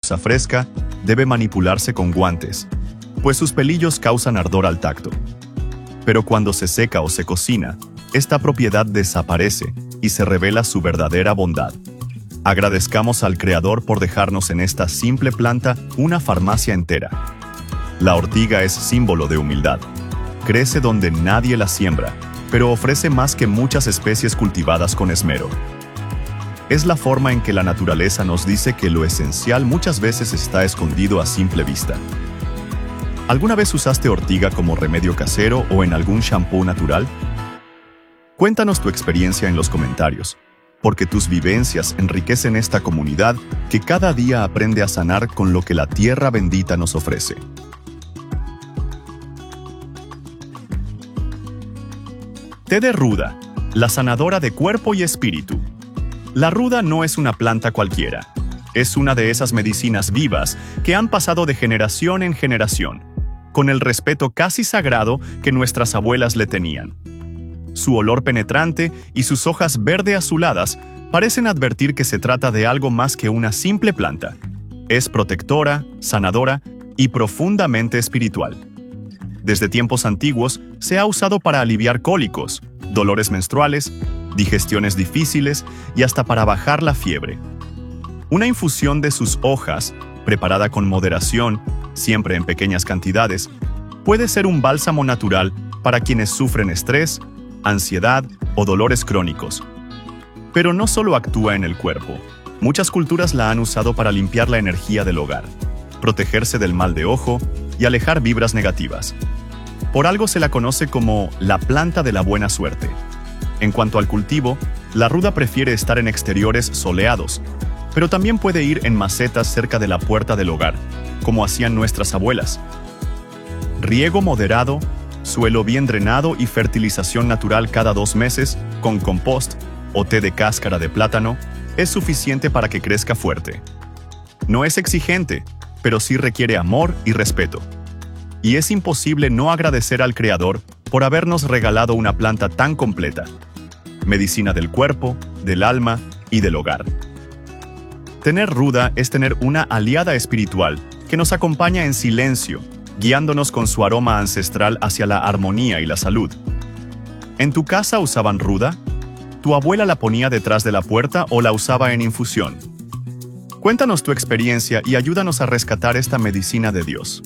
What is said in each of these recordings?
lechuza fresca debe manipularse con guantes, pues sus pelillos causan ardor al tacto. Pero cuando se seca o se cocina, esta propiedad desaparece y se revela su verdadera bondad. Agradezcamos al Creador por dejarnos en esta simple planta una farmacia entera. La ortiga es símbolo de humildad. Crece donde nadie la siembra, pero ofrece más que muchas especies cultivadas con esmero. Es la forma en que la naturaleza nos dice que lo esencial muchas veces está escondido a simple vista. ¿Alguna vez usaste ortiga como remedio casero o en algún shampoo natural? Cuéntanos tu experiencia en los comentarios, porque tus vivencias enriquecen esta comunidad que cada día aprende a sanar con lo que la tierra bendita nos ofrece. Té de ruda, la sanadora de cuerpo y espíritu. La ruda no es una planta cualquiera. Es una de esas medicinas vivas que han pasado de generación en generación, con el respeto casi sagrado que nuestras abuelas le tenían. Su olor penetrante y sus hojas verde azuladas parecen advertir que se trata de algo más que una simple planta. Es protectora, sanadora y profundamente espiritual. Desde tiempos antiguos se ha usado para aliviar cólicos, dolores menstruales, digestiones difíciles y hasta para bajar la fiebre. Una infusión de sus hojas, preparada con moderación, siempre en pequeñas cantidades, puede ser un bálsamo natural para quienes sufren estrés, ansiedad o dolores crónicos. Pero no solo actúa en el cuerpo. Muchas culturas la han usado para limpiar la energía del hogar, protegerse del mal de ojo y alejar vibras negativas. Por algo se la conoce como la planta de la buena suerte. En cuanto al cultivo, la ruda prefiere estar en exteriores soleados, pero también puede ir en macetas cerca de la puerta del hogar, como hacían nuestras abuelas. Riego moderado, suelo bien drenado y fertilización natural cada 2 meses, con compost o té de cáscara de plátano, es suficiente para que crezca fuerte. No es exigente, pero sí requiere amor y respeto. Y es imposible no agradecer al Creador por habernos regalado una planta tan completa. Medicina del cuerpo, del alma y del hogar. Tener ruda es tener una aliada espiritual que nos acompaña en silencio, guiándonos con su aroma ancestral hacia la armonía y la salud. ¿En tu casa usaban ruda? ¿Tu abuela la ponía detrás de la puerta o la usaba en infusión? Cuéntanos tu experiencia y ayúdanos a rescatar esta medicina de Dios.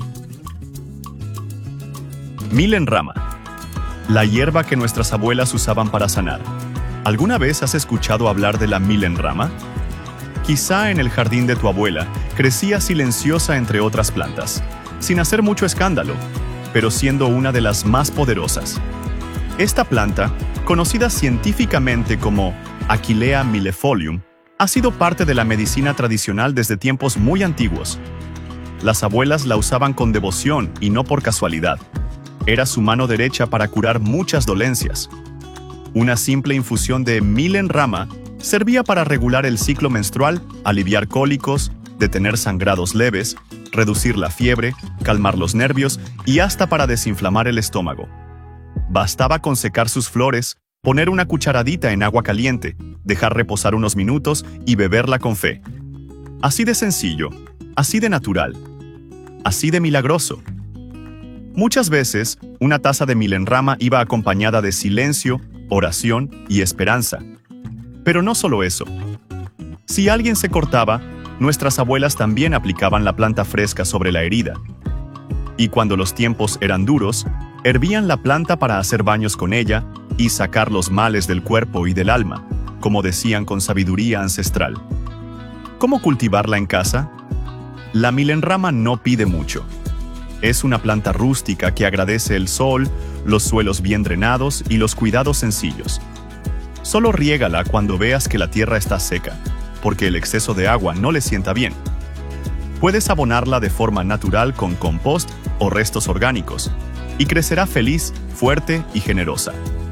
Milen rama. La hierba que nuestras abuelas usaban para sanar. ¿Alguna vez has escuchado hablar de la milen rama? Quizá en el jardín de tu abuela crecía silenciosa entre otras plantas, sin hacer mucho escándalo, pero siendo una de las más poderosas. Esta planta, conocida científicamente como Achillea millefolium, ha sido parte de la medicina tradicional desde tiempos muy antiguos. Las abuelas la usaban con devoción y no por casualidad. Era su mano derecha para curar muchas dolencias. Una simple infusión de milen rama servía para regular el ciclo menstrual, aliviar cólicos, detener sangrados leves, reducir la fiebre, calmar los nervios y hasta para desinflamar el estómago. Bastaba con secar sus flores, poner una cucharadita en agua caliente, dejar reposar unos minutos y beberla con fe. Así de sencillo, así de natural, así de milagroso. Muchas veces, una taza de milen rama iba acompañada de silencio, oración y esperanza. Pero no solo eso. Si alguien se cortaba, nuestras abuelas también aplicaban la planta fresca sobre la herida. Y cuando los tiempos eran duros, hervían la planta para hacer baños con ella y sacar los males del cuerpo y del alma, como decían con sabiduría ancestral. ¿Cómo cultivarla en casa? La milen rama no pide mucho. Es una planta rústica que agradece el sol, los suelos bien drenados y los cuidados sencillos. Solo riégala cuando veas que la tierra está seca, porque el exceso de agua no le sienta bien. Puedes abonarla de forma natural con compost o restos orgánicos, y crecerá feliz, fuerte y generosa.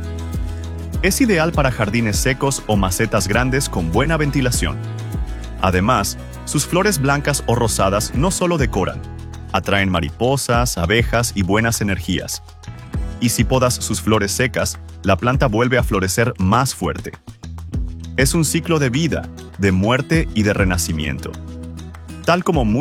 Es ideal para jardines secos o macetas grandes con buena ventilación. Además, sus flores blancas o rosadas no solo decoran, atraen mariposas, abejas y buenas energías. Y si podas sus flores secas, la planta vuelve a florecer más fuerte. Es un ciclo de vida, de muerte y de renacimiento. Tal como